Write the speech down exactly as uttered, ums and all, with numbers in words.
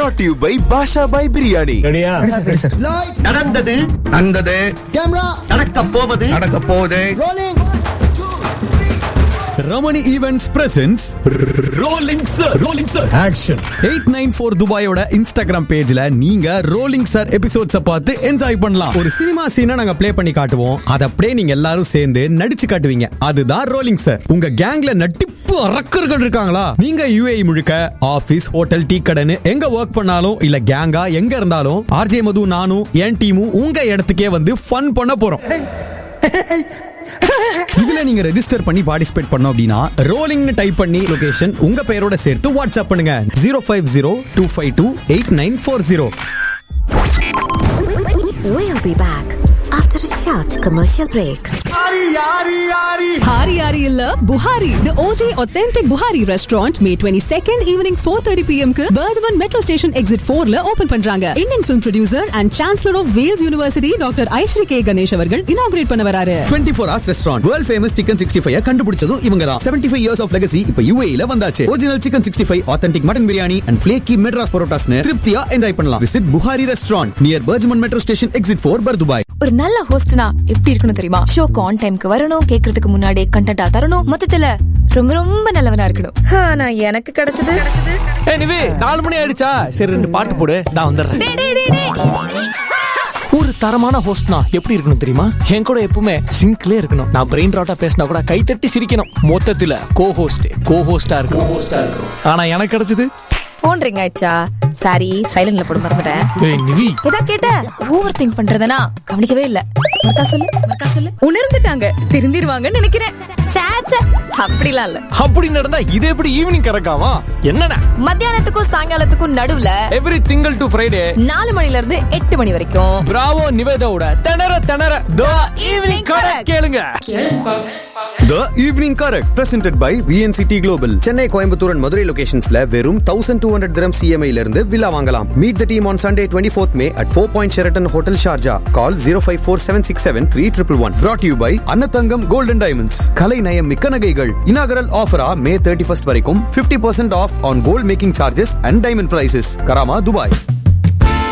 brought to you by Basha by Biryani. ரெடியா? நடந்தது நடந்தது கேமரா நடக்க போவது நடக்க போகுது. Rolling. Ramani events presence rolling sir rolling sir action. Eight nine four துபாயோட Instagram பேஜ்ல நீங்க ரோலிங் சார் எபிசோட்ஸ பார்த்து என்ஜாய் பண்ணலாம். ஒரு சினிமா சீனை நாங்க ப்ளே பண்ணி காட்டுவோம், அத அப்படியே நீங்க எல்லாரும் சேர்ந்து நடிச்சு காட்டுவீங்க. அதுதான் ரோலிங் சார். உங்க கேங்ல நட்டிப்பு அரக்கர்கள் இருக்காங்களா? நீங்க யுஏஇ முழுக்க ஆபீஸ், ஹோட்டல், டீ கடைன்னு எங்க ஒர்க் பண்ணாலும் இல்ல கேங்கா எங்க இருந்தாலும் ஆர்ஜே மது, நானும் என் டீமும் உங்க இடத்துக்கே வந்து ஃபன் பண்ண போறோம். இதுல நீங்க ரெஜிஸ்டர் பண்ணி பார்ட்டிசிபேட் பண்ணோம் அப்படின்னா ரோலிங்னு டைப் பண்ணி லொகேஷன் உங்க பெயரோட சேர்த்து வாட்ஸ்அப் பண்ணுங்க zero five zero two five two eight nine four zero. We'll be back after a short commercial break. Hari Hari illa Buhari, the O J authentic Buhari restaurant May twenty-second evening four thirty p m ku Bergman Metro Station exit four la open பண்றாங்க. Indian film producer and Chancellor of Wales University Doctor Aishri K Ganesh அவர்கள் inaugurate பண்ண வராரு. twenty-four hours restaurant, world famous chicken sixty-five கண்டுபிடிச்சதும் இவங்க தான். seventy-five years of legacy இப்ப U A E ல வந்தாச்சு. Original chicken sixty-five, authentic mutton biryani and flaky Madras parotas னு திருப்தியா என்ஜாய் பண்ணலாம். Visit Buhari restaurant near Bergman Metro Station exit four, Dubai. ஒரு நல்ல ஹோஸ்ட்னா எப்படி இருக்கணும் தெரியுமா? ஷோக்கு ஆன் டைம்க்கு வரணும், கேக்குறதுக்கு முன்னாடி கண்டென்ட்டா தரணும், மொத்தத்துல ரொம்ப ரொம்ப நல்லவனா இருக்கணும். ஆனா எனக்கு கிடைச்சது எனிவே நாலு மணி ஆயிடுச்சா, சரி ரெண்டு பாட்டு போடு, நான் வந்துடுறேன். ஒரு தரமான ஹோஸ்ட்னா எப்படி இருக்கணும் தெரியுமா? என் கூட எப்பவுமே சிங்க்லே இருக்கணும். நான் பிரெயின் ராட்டா பேசினா கூட கை தட்டி சிரிக்கணும். மொத்தத்துல கோ ஹோஸ்ட் கோ ஹோஸ்டா இருக்கணும். ஆனா எனக்கு கிடைச்சது போன் ரிங் ஆயிடுச்சா, சாரி சைலண்ட்ல போட மறந்துட்டேன். ஏய் நிவி, ஏதா கேட்ட ஓவர் திங்க் பண்றதனா கவனிக்கவே இல்ல. மறக்கா சொல்லு மறக்கா சொல்லு. உணர்ந்துட்டாங்க, திருந்திருவாங்கன்னு நினைக்கிறேன். சாச்ச அப்படிலாம் இல்ல. அப்படி நடந்தா இது எப்படி ஈவினிங் கறக்காமா? என்னடா மத்தியானத்துக்கும் சாயங்காலத்துக்கும் நடுவுல எவ்ரி திங்கள் டு ஃப்ரைடே நாலு மணில இருந்து எட்டு மணி வரைக்கும் பிராவோ நிவேதாவோட திணற திணற தி ஈவினிங் கரெக்ட் கேளுங்க. The Evening Correct presented by V N C T Global. Chennai, Coimbatore and Madurai லொகேஷன்ஸ்ல வெறும் twelve hundred dirham C M I ல இருந்து வில்லா வாங்கலாம். Meet the team on Sunday twenty-fourth May at Four Point Sheraton Hotel Sharjah. Call zero five four seven six seven three one one one. Brought to you by Annathangam Gold and Diamonds. கலை நயம் மிக்க நகைகள். Inaugural offer May thirty-first வரைக்கும் fifty percent off on gold making charges and diamond prices. Karama, Dubai.